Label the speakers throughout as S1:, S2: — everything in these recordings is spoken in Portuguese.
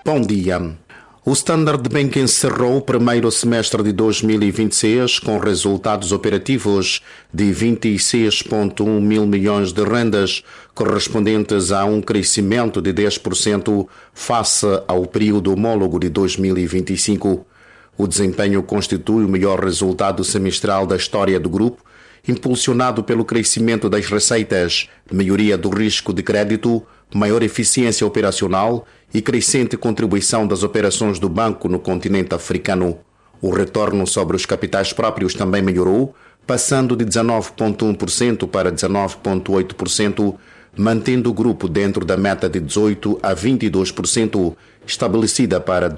S1: Bom dia. O Standard Bank encerrou o primeiro semestre de 2026 com resultados operativos de 26,1 mil milhões de rendas, correspondentes a um crescimento de 10% face ao período homólogo de 2025. O desempenho constitui o melhor resultado semestral da história do grupo, impulsionado pelo crescimento das receitas, melhoria do risco de crédito, maior eficiência operacional e crescente contribuição das operações do banco no continente africano. O retorno sobre os capitais próprios também melhorou, passando de 19,1% para 19,8%, mantendo o grupo dentro da meta de 18% a 22%, estabelecida para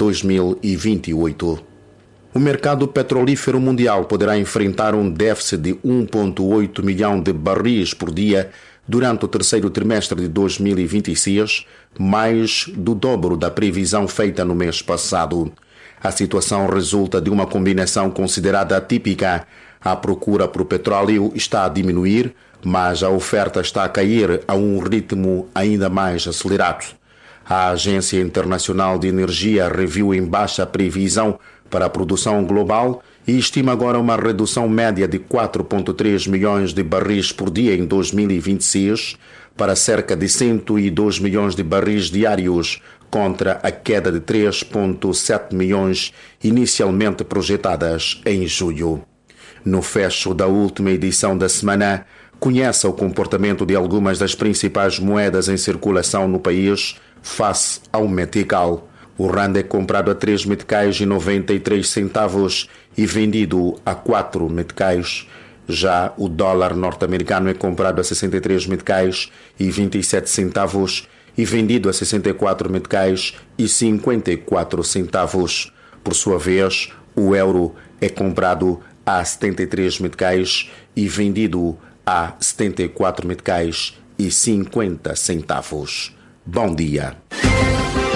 S1: 2028. O mercado petrolífero mundial poderá enfrentar um déficit de 1,8 milhão de barris por dia durante o terceiro trimestre de 2026, mais do dobro da previsão feita no mês passado. A situação resulta de uma combinação considerada atípica. A procura por petróleo está a diminuir, mas a oferta está a cair a um ritmo ainda mais acelerado. A Agência Internacional de Energia reviu em baixa a previsão para a produção global e estima agora uma redução média de 4,3 milhões de barris por dia em 2026 para cerca de 102 milhões de barris diários, contra a queda de 3,7 milhões inicialmente projetadas em julho. No fecho da última edição da semana, conheça o comportamento de algumas das principais moedas em circulação no país face ao metical. O rand é comprado a 3 meticais e 93 centavos e vendido a 4 meticais. Já o dólar norte-americano é comprado a 63 meticais e 27 centavos e vendido a 64 meticais e 54 centavos. Por sua vez, o euro é comprado a 73 meticais e vendido a 74 meticais e 50 centavos. Bom dia.